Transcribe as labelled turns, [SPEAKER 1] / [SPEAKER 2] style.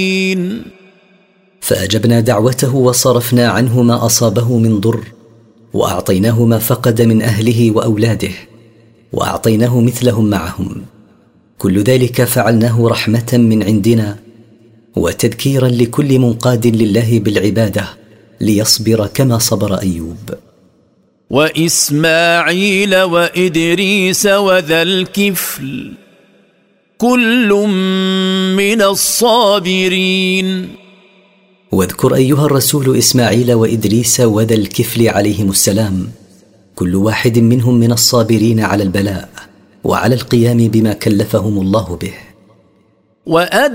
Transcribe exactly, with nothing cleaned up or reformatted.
[SPEAKER 1] فأجبنا دعوته وصرفنا عنه ما أصابه من ضر، وأعطيناه ما فقد من أهله وأولاده، وأعطيناه مثلهم معهم. كل ذلك فعلناه رحمة من عندنا وتذكيرا لكل منقاد لله بالعبادة ليصبر كما صبر أيوب.
[SPEAKER 2] وإسماعيل وإدريس وذا الكفل كل من الصابرين.
[SPEAKER 1] واذكر أيها الرسول إسماعيل وإدريس وذا الكفل عليهم السلام، كل واحد منهم من الصابرين على البلاء وعلى القيام بما كلفهم الله به.